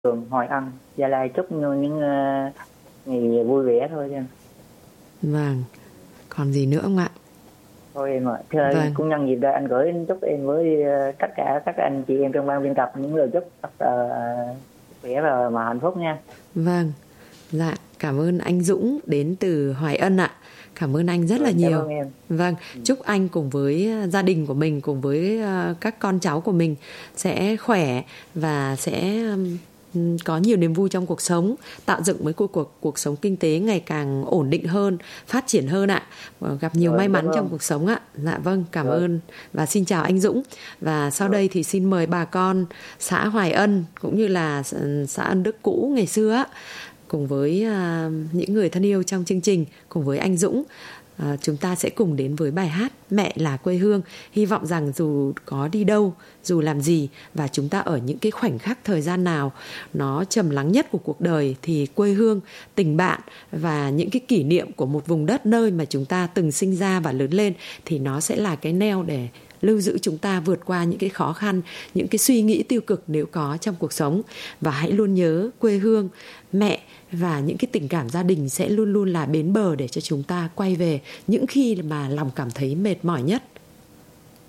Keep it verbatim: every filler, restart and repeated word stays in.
phường Hoài Ân, Gia Lai. Chúc những uh, ngày vui vẻ thôi em. Vâng, còn gì nữa không ạ? Thôi em ạ, à. Vâng. Cũng nhân dịp đây anh gửi chúc em với uh, tất cả các anh chị em trong ban biên tập những lời chúc thật uh, khỏe và mà hạnh phúc nha. Vâng, dạ, cảm ơn anh Dũng đến từ Hoài Ân ạ. Cảm ơn anh rất Rồi, là nhiều. Cảm ơn em. Vâng, chúc anh cùng với gia đình của mình, cùng với các con cháu của mình sẽ khỏe và sẽ có nhiều niềm vui trong cuộc sống, tạo dựng mấy cuộc cuộc cuộc sống kinh tế ngày càng ổn định hơn, phát triển hơn ạ. Gặp nhiều Rồi, may mắn ơn. trong cuộc sống ạ. Dạ vâng, cảm Rồi. ơn và xin chào anh Dũng. Và sau Rồi. đây thì xin mời bà con xã Hoài Ân cũng như là xã Ân Đức cũ ngày xưa á, cùng với uh, những người thân yêu trong chương trình, cùng với anh Dũng, uh, chúng ta sẽ cùng đến với bài hát Mẹ là quê hương. Hy vọng rằng dù có đi đâu, dù làm gì, và chúng ta ở những cái khoảnh khắc thời gian nào nó trầm lắng nhất của cuộc đời, thì quê hương, tình bạn và những cái kỷ niệm của một vùng đất nơi mà chúng ta từng sinh ra và lớn lên thì nó sẽ là cái neo để lưu giữ chúng ta vượt qua những cái khó khăn, những cái suy nghĩ tiêu cực nếu có trong cuộc sống. Và hãy luôn nhớ quê hương, mẹ và những cái tình cảm gia đình sẽ luôn luôn là bến bờ để cho chúng ta quay về những khi mà lòng cảm thấy mệt mỏi nhất.